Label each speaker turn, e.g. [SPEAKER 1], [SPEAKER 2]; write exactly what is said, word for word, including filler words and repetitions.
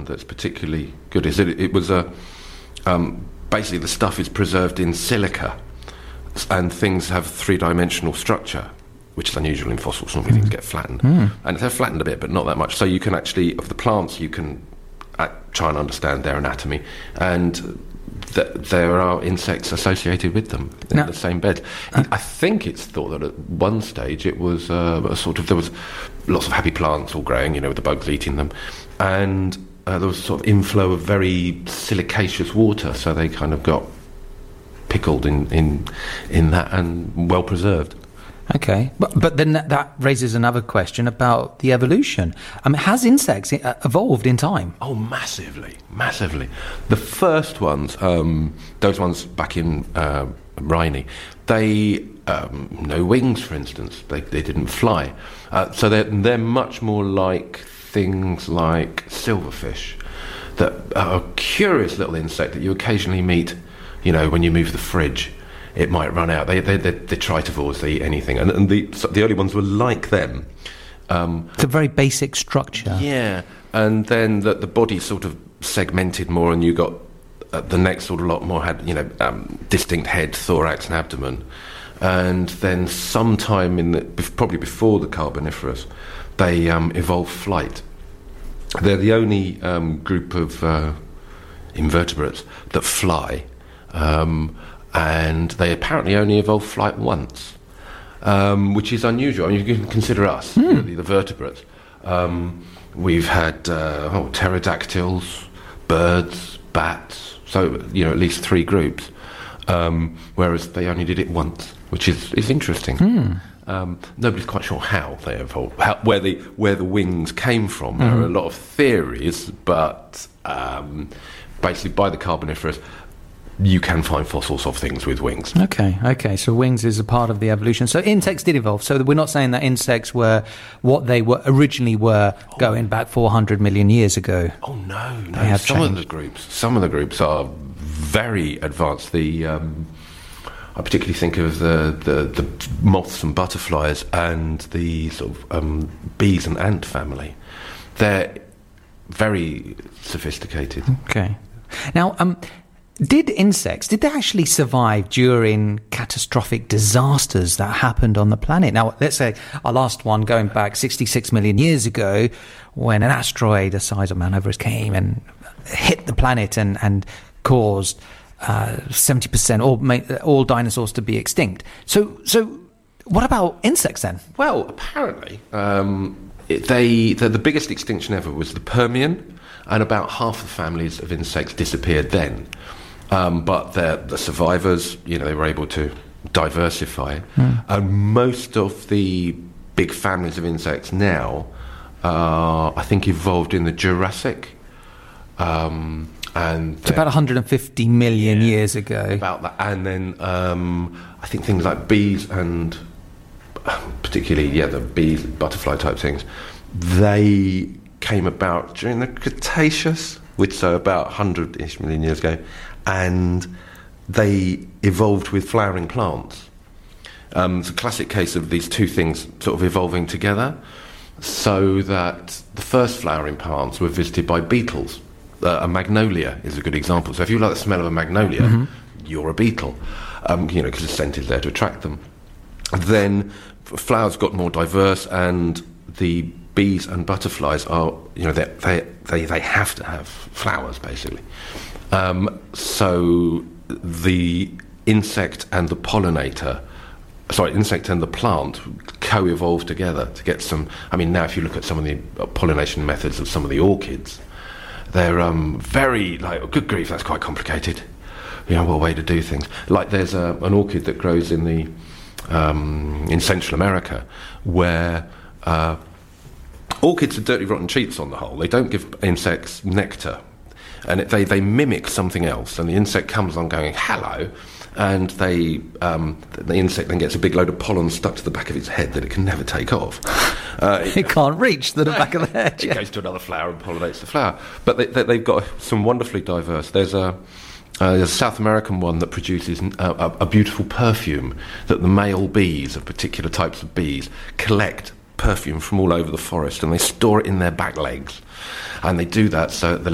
[SPEAKER 1] one that's particularly good is that it, it was a um, basically the stuff is preserved in silica, and things have three-dimensional structure, which is unusual in fossils. Normally mm. things get flattened, mm. and they're flattened a bit, but not that much. So you can actually, of the plants, you can uh, try and understand their anatomy, and th- there are insects associated with them in no. the same bed. Uh, I think it's thought that at one stage it was uh, a sort of there was lots of happy plants all growing, you know, with the bugs eating them, and uh, there was a sort of inflow of very silicaceous water, so they kind of got pickled in in in that and well preserved.
[SPEAKER 2] Okay, but, but then that, that raises another question about the evolution. I mean, has insects evolved in time?
[SPEAKER 1] Oh, massively, massively. The first ones, um, those ones back in uh, Rhynie, they um, no wings, for instance. They they didn't fly, uh, so they're they're much more like things like silverfish, that are a curious little insect that you occasionally meet. You know, when you move the fridge, it might run out. They they they they're tritivores. They eat anything, and, and the so the early ones were like them. Um,
[SPEAKER 2] it's a very basic structure.
[SPEAKER 1] Yeah, and then the the body sort of segmented more, and you got uh, the next sort of lot more had you know um, distinct head, thorax, and abdomen, and then sometime in the probably before the Carboniferous, they um, evolved flight. They're the only um, group of uh, invertebrates that fly. Um, and they apparently only evolved flight once, um, which is unusual. I mean, you can consider us,
[SPEAKER 2] mm.
[SPEAKER 1] really, the vertebrates. Um, we've had uh, oh, pterodactyls, birds, bats, so, you know, at least three groups, um, whereas they only did it once, which is, is interesting.
[SPEAKER 2] Mm.
[SPEAKER 1] Um, nobody's quite sure how they evolved, how, where, the, where the wings came from.
[SPEAKER 2] Mm.
[SPEAKER 1] There are a lot of theories, but um, basically by the Carboniferous, you can find fossils of things with wings.
[SPEAKER 2] Okay, okay. So wings is a part of the evolution. So insects did evolve. So we're not saying that insects were what they were originally were oh. going back four hundred million years ago.
[SPEAKER 1] Oh no, no. They have some changed. of the groups, some of the groups are very advanced. The um, I particularly think of the, the the moths and butterflies and the sort of um, bees and ant family. They're very sophisticated.
[SPEAKER 2] Okay. Now, um. Did insects, did they actually survive during catastrophic disasters that happened on the planet? Now, let's say our last one going back sixty-six million years ago, when an asteroid the size of Mount Everest came and hit the planet and, and caused uh, seventy percent all, all dinosaurs to be extinct. So, so what about insects then?
[SPEAKER 1] Well, apparently, um, it, they the, the biggest extinction ever was the Permian, and about half the families of insects disappeared then. Um, but the survivors, you know, they were able to diversify. Mm. And most of the big families of insects now, uh, I think, evolved in the Jurassic. Um, and
[SPEAKER 2] it's about one hundred fifty million yeah, years ago.
[SPEAKER 1] About that. And then um, I think things like bees and particularly, yeah, the bees, butterfly type things, they came about during the Cretaceous, which so about one hundred-ish million years ago. And they evolved with flowering plants. Um, it's a classic case of these two things sort of evolving together, so that the first flowering plants were visited by beetles. Uh, a magnolia is a good example. So if you like the smell of a magnolia, mm-hmm. you're a beetle, um, you know, because the scent is there to attract them. Then flowers got more diverse, and the bees and butterflies are, you know, they they they, they have to have flowers, basically. Um, so the insect and the pollinator, sorry, insect and the plant co-evolve together to get some. I mean, now if you look at some of the pollination methods of some of the orchids, they're um, very like, oh, good grief, that's quite complicated. You know, what a way to do things. Like there's a, an orchid that grows in the um, in Central America where uh, orchids are dirty, rotten cheats on the whole. They don't give insects nectar. And it, they, they mimic something else, and the insect comes on going, hello, and they um, the insect then gets a big load of pollen stuck to the back of its head that it can never take off. Uh, it,
[SPEAKER 2] it can't reach the, the back of the head.
[SPEAKER 1] It
[SPEAKER 2] yeah.
[SPEAKER 1] goes to another flower and pollinates the flower. But they, they, they've got some wonderfully diverse. There's a, uh, there's a South American one that produces a, a, a beautiful perfume that the male bees of particular types of bees collect perfume from all over the forest, and they store it in their back legs. And they do that so the